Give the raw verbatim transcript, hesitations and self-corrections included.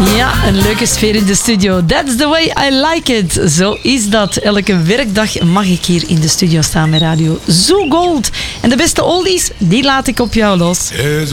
Ja, een leuke sfeer in de studio. That's the way I like it. Zo is dat. Elke werkdag mag ik hier in de studio staan met Radio Zoo Gold. En de beste oldies, die laat ik op jou los.